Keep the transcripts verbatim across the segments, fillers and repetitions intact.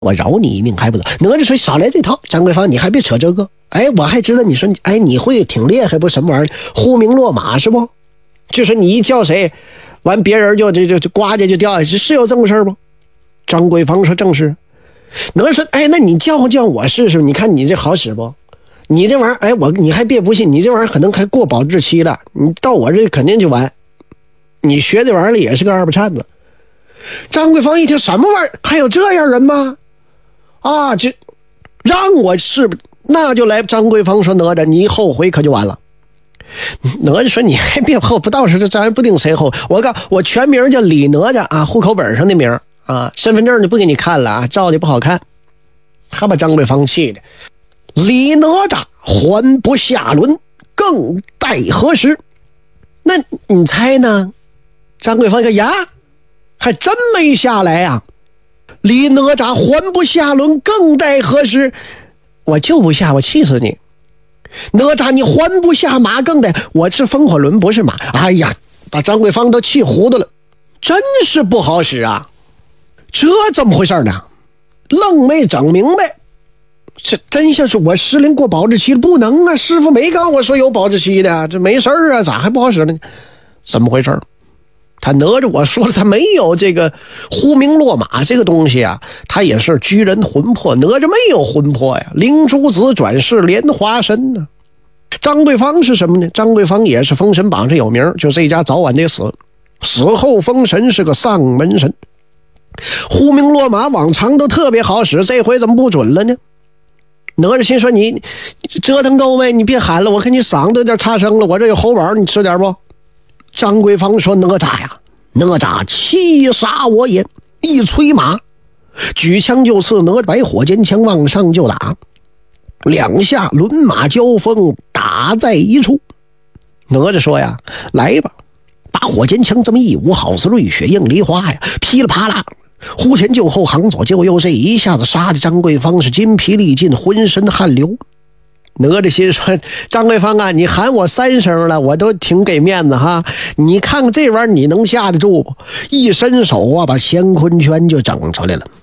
我饶你一命还不得？哪吒说少来这套，张桂芳你还别扯这个。哎，我还知道你说，哎，你会挺厉害不？什么玩意儿？呼名落马是不？就是你一叫谁，完别人就就就就呱家就掉下去，是有这么事不？张桂芳说正是。哪吒说，哎，那你叫叫我试试，你看你这好使不？你这玩意儿，哎，我你还别不信，你这玩意儿可能还过保质期了，你到我这肯定就完。你学这玩意儿也是个二不颤子。张桂芳一听，什么玩意儿？还有这样人吗？啊，这让我是那就来。张桂芳说，哪吒你后悔可就完了。哪吒说，你还别后，不到时候咱不定谁后。我告我全名叫李哪吒啊，户口本上的名啊，身份证就不给你看了啊，照的不好看。还把张桂芳气的。李哪吒还不下轮，更待何时？那你猜呢？张桂芳说，呀，还真没下来啊。李哪吒还不下轮，更待何时？我就不下，我气死你！哪吒你还不下马，更待，我是风火轮不是马。哎呀，把张桂芳都气糊涂了，真是不好使啊！这怎么回事呢？愣没整明白。这真像是我失灵过保质期了，不能啊！师傅没告我说有保质期的，这没事儿啊，咋还不好使呢？怎么回事？他哪吒我说了，他没有这个呼名落马这个东西啊，他也是居人魂魄，哪吒没有魂魄呀，灵珠子转世莲花身呢。张桂芳是什么呢？张桂芳也是封神榜上有名，就这家早晚得死，死后封神是个丧门神。呼名落马往常都特别好使，这回怎么不准了呢？哪吒心说，你折腾够没？你别喊了，我看你嗓子有点差声了，我这有喉宝，你吃点不？张桂芳说，哪吒呀，哪吒气杀我也！一催马，举枪就刺，哪吒摆火尖枪往上就打，两下轮马交锋，打在一处。哪吒说呀，来吧，把火尖枪这么一舞，好似瑞雪映梨花呀，噼里啪啦，忽前就后，行左就右，这一下子杀的张桂芳是筋疲力尽，浑身汗流。哪吒心说，张桂芳啊，你喊我三声了，我都挺给面子哈。你看看这玩意儿，你能下得住不？一伸手啊，把乾坤圈就整出来了。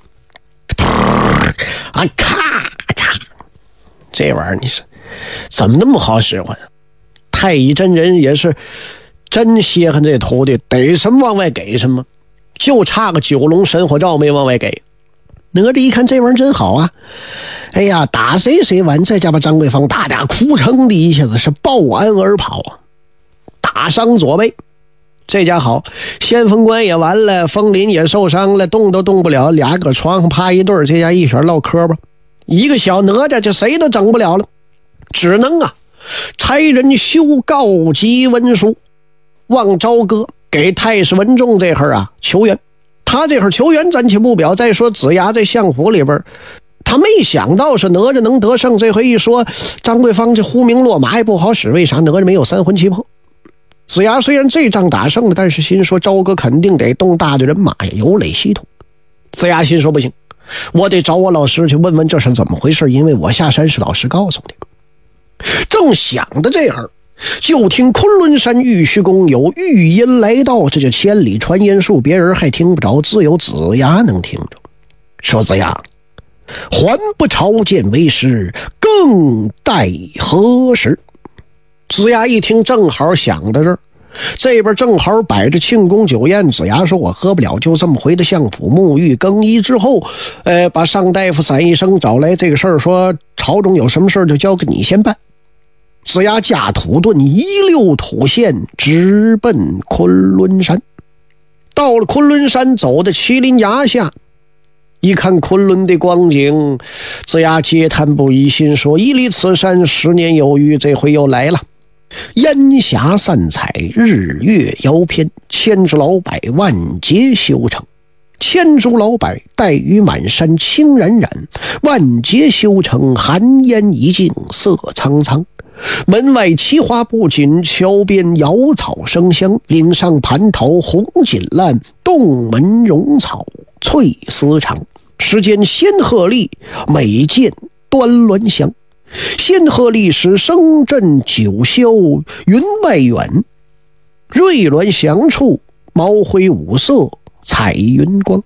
啊，咔嚓！这玩意儿你是怎么那么好使唤？太乙真人也是真稀罕这徒弟，逮什么往外给什么，就差个九龙神火罩没往外给。哪吒一看这玩意儿真好啊，哎呀，打谁谁完，再加把张桂芳打打哭成的一下子是抱鞍而跑啊，打伤左背。这家好，先锋官也完了，风林也受伤了，动都动不了，俩搁床上趴一对儿，这家一选唠嗑吧。一个小哪吒这谁都整不了了，只能啊差人修告急文书，望朝歌给太师文仲这会儿啊求援。他这会儿求援暂且不表，再说子牙在相府里边，他没想到是哪吒能得胜。这回一说张桂芳这呼名落马也不好使，为啥？哪吒没有三魂七魄。子牙虽然这仗打胜了，但是心说朝歌肯定得动大队人马呀，有累稀土。子牙心说不行，我得找我老师去问问这是怎么回事，因为我下山是老师告诉的。正想的这会儿，就听昆仑山玉虚宫有玉音来到，这就千里传言术，别人还听不着，只有子牙能听着。说子牙，还不朝见为师，更待何时？子牙一听，正好想到这儿，这边正好摆着庆功酒宴。子牙说，我喝不了，就这么回到相府沐浴更衣之后，呃，把尚大夫散一声找来，这个事儿说朝中有什么事儿就交给你先办。子牙驾土遁一溜土线，直奔昆仑山。到了昆仑山，走的麒麟崖下，一看昆仑的光景，子牙嗟叹不已，心说一离此山十年有余，这回又来了。烟霞散彩，日月遥偏，千株老柏万劫修成。千株老柏黛雨满山青冉冉，万劫修成寒烟已尽色苍苍。门外奇花不紧，桥边瑶草生香，岭上蟠桃红锦烂，洞门荣草翠丝长。世间仙鹤立，美见端鸾香。仙鹤立时声震九霄云外远，瑞鸾翔处毛辉五色彩云光。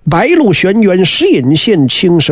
白鹿玄元石隐县青蛇